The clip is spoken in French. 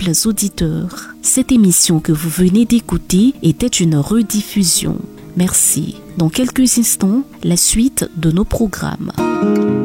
fidèles auditeurs. Cette émission que vous venez d'écouter était une rediffusion. Merci. Dans quelques instants, la suite de nos programmes.